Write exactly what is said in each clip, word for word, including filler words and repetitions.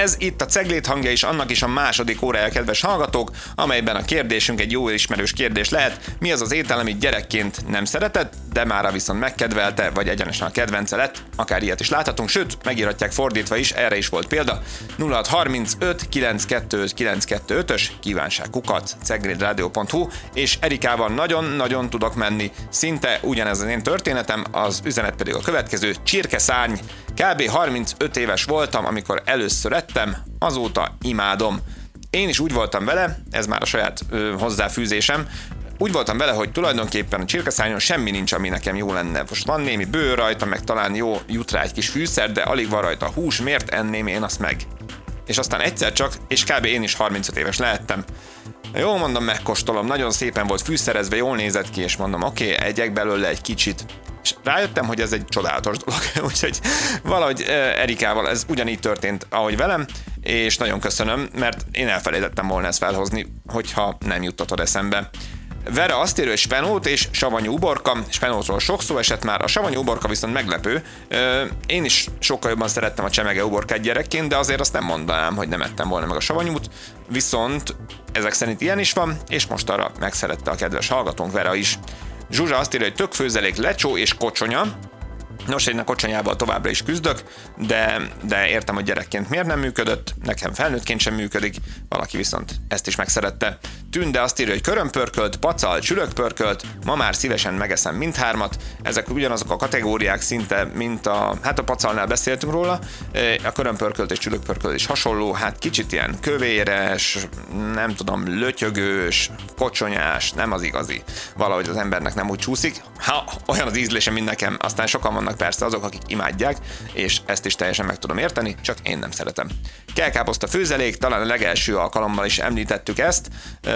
Ez itt a Cegléd hangja is, annak is a második órája, kedves hallgatók, amelyben a kérdésünk egy jó ismerős kérdés lehet: mi az az étel, amit gyerekként nem szeretett, de mára viszont megkedvelte, vagy egyenesen a kedvence lett? Akár ilyet is láthatunk, sőt, megírhatják fordítva is, erre is volt példa. nulla hat harmincöt kilencszázkettőöt kilencszázkettőötös kívánság kukac ceglédradio pont hu, és Erikával nagyon-nagyon tudok menni. Szinte ugyanez az én történetem, az üzenet pedig a következő: csirkeszárny. Kb. harmincöt éves voltam, amikor először ettem, azóta imádom. Én is úgy voltam vele, ez már a saját ö, hozzáfűzésem, úgy voltam vele, hogy tulajdonképpen a csirkeszárnyon semmi nincs, ami nekem jó lenne. Most van némi bőr rajta, meg talán jó jut rá egy kis fűszer, de alig van rajta hús, miért enném én azt meg? És aztán egyszer csak, és kb. Én is harmincöt éves lehettem. Jó, mondom, megkóstolom, nagyon szépen volt fűszerezve, jól nézett ki, és mondom, oké, okay, egyek belőle egy kicsit. És rájöttem, hogy ez egy csodálatos dolog, úgyhogy valahogy Erikával ez ugyanígy történt, ahogy velem, és nagyon köszönöm, mert én elfelejtettem volna ezt felhozni, hogyha nem juttatod eszembe. Vera azt írja, hogy spenót és savanyú uborka. Spenótról sok szó esett már, a savanyú uborka viszont meglepő. Én is sokkal jobban szerettem a csemege uborkát gyerekként, de azért azt nem mondanám, hogy nem ettem volna meg a savanyút. Viszont ezek szerint ilyen is van, és most arra megszerette a kedves hallgatónk Vera is. Zsuzsa azt írja, hogy tökfőzelék, lecsó és kocsonya. Nos, én a kocsonyával továbbra is küzdök, de, de értem, hogy gyerekként miért nem működött, nekem felnőttként sem működik, valaki viszont ezt is megszerette. Tünde azt írja, hogy körömpörkölt, pacal, csülökpörkölt, ma már szívesen megeszem mindhármat, ezek ugyanazok a kategóriák szinte, mint a, hát a pacalnál beszéltünk róla, a körömpörkölt és csülökpörkölt is hasonló, hát kicsit ilyen kövéres, nem tudom, lötyögős, kocsonyás, nem az igazi. Valahogy az embernek nem úgy csúszik, ha olyan az ízlése, mint nekem, aztán sokan vannak persze azok, akik imádják, és ezt is teljesen meg tudom érteni, csak én nem szeretem. Kelkáposzta főzelék, talán a legelső alkalommal is említettük ezt.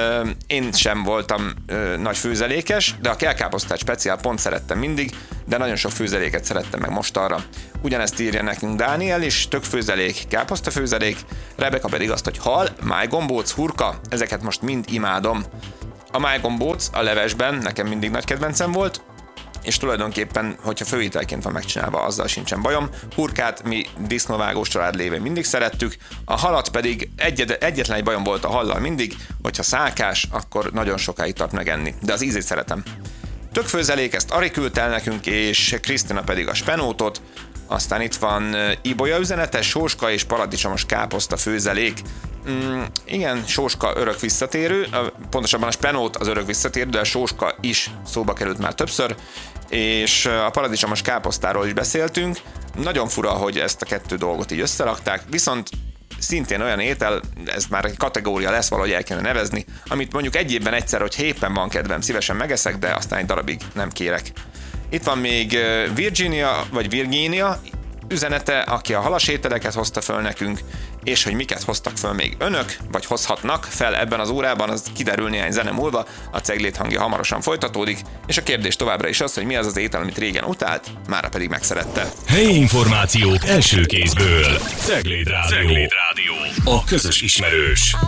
Én sem voltam nagy főzelékes, de a kelkáposztát speciál pont szerettem mindig, de nagyon sok főzeléket szerettem meg mostanra. Ugyanezt írja nekünk Dániel is, tökfőzelék, káposztafőzelék, Rebeka pedig azt, hogy hal, májgombóc, hurka, ezeket most mind imádom. A májgombóc a levesben nekem mindig nagy kedvencem volt, és tulajdonképpen, hogyha főételként van megcsinálva, azzal sincsen bajom. Hurkát mi disznóvágós család lévén mindig szerettük, a halat pedig egyet, egyetlen egy bajom volt a hallal mindig, hogyha szálkás, akkor nagyon sokáig tart megenni, de az ízét szeretem. Tökfőzelék, ezt Ari küldte el nekünk, és Krisztina pedig a spenótot. Aztán itt van Ibolya üzenete, sóska és paradicsomos káposzta főzelék. Mm, igen, sóska örök visszatérő, pontosabban a spenót az örök visszatérő, de a sóska is szóba került már többször, és a paradicsomos káposztáról is beszéltünk. Nagyon fura, hogy ezt a kettő dolgot így összerakták, viszont szintén olyan étel, ez már egy kategória lesz, valahogy el kellene nevezni, amit mondjuk egy évben egyszer, hogy éppen van kedvem, szívesen megeszek, de aztán egy darabig nem kérek. Itt van még Virginia, vagy Virginia üzenete, aki a halas ételeket hozta föl nekünk, és hogy miket hoztak föl még önök, vagy hozhatnak fel ebben az órában, az kiderül néhány zene múlva, a Cegléd hangja hamarosan folytatódik, és a kérdés továbbra is az, hogy mi az az étel, amit régen utált, mára pedig megszerette. Helyi információk első kézből. Cegléd Rádió. Cegléd Rádió. A közös ismerős.